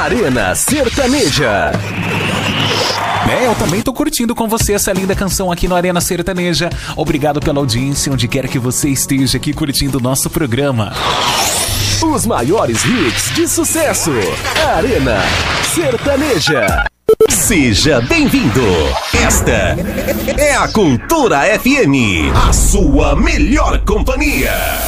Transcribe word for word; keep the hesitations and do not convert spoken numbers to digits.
Arena Sertaneja. É, eu também tô curtindo com você essa linda canção aqui no Arena Sertaneja. Obrigado pela audiência, onde quer que você esteja aqui curtindo o nosso programa. Os maiores hits de sucesso. Arena Sertaneja. Seja bem-vindo. Esta é a Cultura F M, a sua melhor companhia.